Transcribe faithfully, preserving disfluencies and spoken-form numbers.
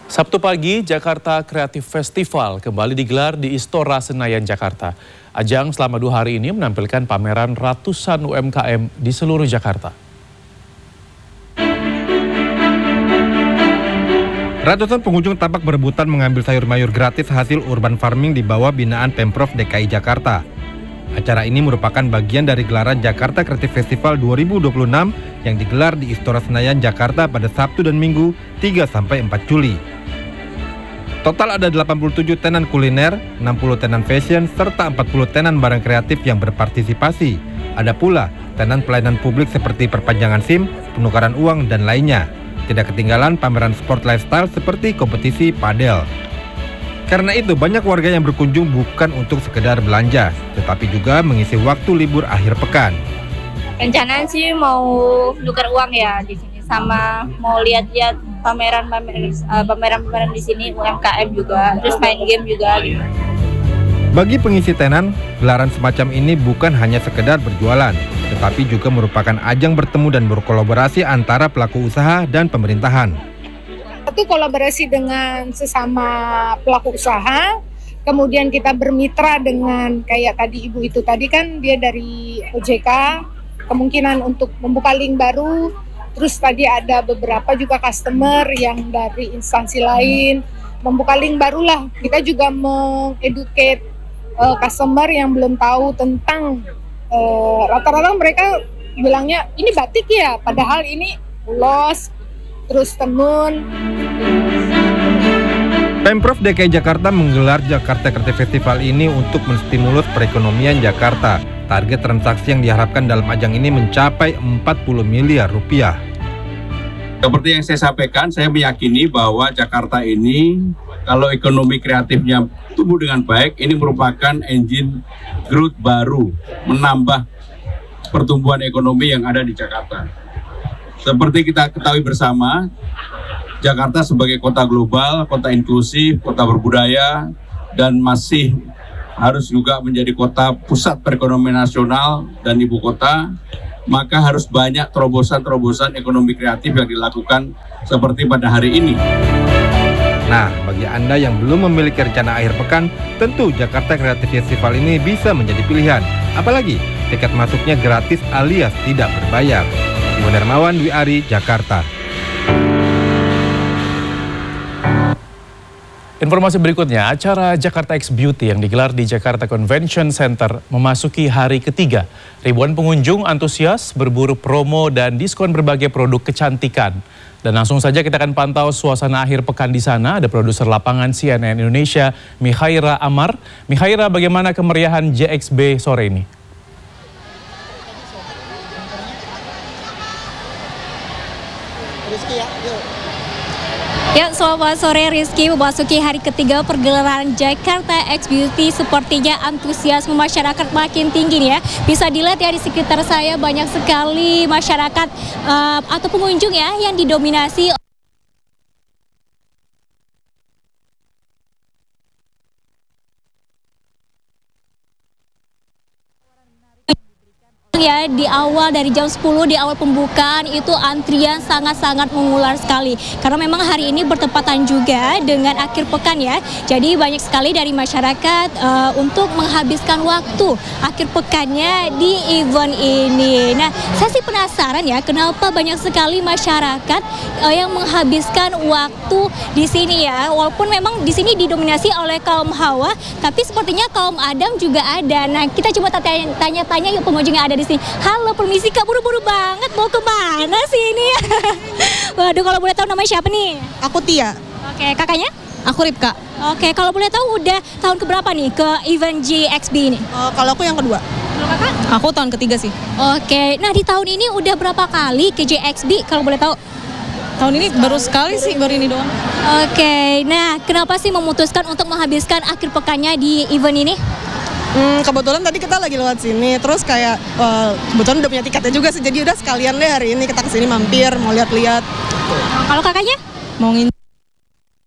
Sabtu pagi, Jakarta Creative Festival kembali digelar di Istora Senayan, Jakarta. Ajang selama dua hari ini menampilkan pameran ratusan U M K M di seluruh Jakarta. Ratusan pengunjung tampak berebutan mengambil sayur mayur gratis hasil urban farming di bawah binaan Pemprov D K I Jakarta. Acara ini merupakan bagian dari gelaran Jakarta Creative Festival dua ribu dua puluh enam yang digelar di Istora Senayan, Jakarta pada Sabtu dan Minggu tiga sampai empat Juli. Total ada delapan puluh tujuh tenan kuliner, enam puluh tenan fashion, serta empat puluh tenan barang kreatif yang berpartisipasi. Ada pula tenan pelayanan publik seperti perpanjangan SIM, penukaran uang, dan lainnya. Tidak ketinggalan pameran sport lifestyle seperti kompetisi padel. Karena itu banyak warga yang berkunjung bukan untuk sekedar belanja, tetapi juga mengisi waktu libur akhir pekan. Rencana sih mau tukar uang ya di sini, sama mau lihat-lihat pameran-pameran uh, pameran-pameran di sini, U M K M juga, terus main game juga gitu. Bagi pengisi tenan, gelaran semacam ini bukan hanya sekedar berjualan, tetapi juga merupakan ajang bertemu dan berkolaborasi antara pelaku usaha dan pemerintahan. Itu kolaborasi dengan sesama pelaku usaha, kemudian kita bermitra dengan kayak tadi ibu itu tadi kan dia dari O J K, kemungkinan untuk membuka link baru. Terus tadi ada beberapa juga customer yang dari instansi lain membuka link barulah. Kita juga mengeducate uh, customer yang belum tahu tentang uh, rata-rata mereka bilangnya ini batik ya, padahal ini ulos, terus tenun. Pemprov D K I Jakarta menggelar Jakarta Creative Festival ini untuk menstimulus perekonomian Jakarta. Target transaksi yang diharapkan dalam ajang ini mencapai empat puluh miliar rupiah. Seperti yang saya sampaikan, saya meyakini bahwa Jakarta ini kalau ekonomi kreatifnya tumbuh dengan baik, ini merupakan engine growth baru, menambah pertumbuhan ekonomi yang ada di Jakarta. Seperti kita ketahui bersama, Jakarta sebagai kota global, kota inklusif, kota berbudaya, dan masih harus juga menjadi kota pusat perekonomian nasional dan ibu kota, maka harus banyak terobosan-terobosan ekonomi kreatif yang dilakukan seperti pada hari ini. Nah, bagi Anda yang belum memiliki rencana akhir pekan, tentu Jakarta Creative Festival ini bisa menjadi pilihan. Apalagi tiket masuknya gratis alias tidak berbayar. Iwan Hermawan, Dwi Ari, Jakarta. Informasi berikutnya, acara Jakarta X Beauty yang digelar di Jakarta Convention Center memasuki hari ketiga. Ribuan pengunjung antusias berburu promo dan diskon berbagai produk kecantikan. Dan langsung saja kita akan pantau suasana akhir pekan di sana. Ada produser lapangan C N N Indonesia, Mikhaira Amar. Mikhaira, bagaimana kemeriahan J X B sore ini? Ya, selamat sore Rizky. Memasuki hari ketiga pergelaran Jakarta X Beauty, sepertinya antusiasme masyarakat makin tinggi nih ya. Bisa dilihat ya di sekitar saya banyak sekali masyarakat uh, atau pengunjung ya yang didominasi ya. Di awal dari jam sepuluh di awal pembukaan itu antrian sangat-sangat mengular sekali karena memang hari ini bertepatan juga dengan akhir pekan ya, jadi banyak sekali dari masyarakat uh, untuk menghabiskan waktu akhir pekannya di event ini. Nah, saya sih penasaran ya kenapa banyak sekali masyarakat uh, yang menghabiskan waktu di sini ya, walaupun memang di sini didominasi oleh kaum Hawa, tapi sepertinya kaum Adam juga ada. Nah, kita coba tanya-tanya yuk pengunjung yang ada di sini. Halo, permisi Kak, buru-buru banget mau kemana sih ini? Waduh, kalau boleh tahu namanya siapa nih? Aku Tia. Oke, kakaknya? Aku Ripka. Oke, kalau boleh tahu udah tahun keberapa nih ke event J X B ini? Uh, kalau aku yang kedua. Kalau kakak? Aku tahun ketiga sih. Oke, nah di tahun ini udah berapa kali ke J X B kalau boleh tahu? Tahun ini baru sekali sih, baru ini doang. Oke, nah kenapa sih memutuskan untuk menghabiskan akhir pekannya di event ini? Hmm, kebetulan tadi kita lagi lewat sini, terus kayak uh, kebetulan udah punya tiketnya juga sih, jadi udah sekalian deh hari ini kita kesini mampir, mau lihat-lihat. Kalau kakaknya? Mau ngin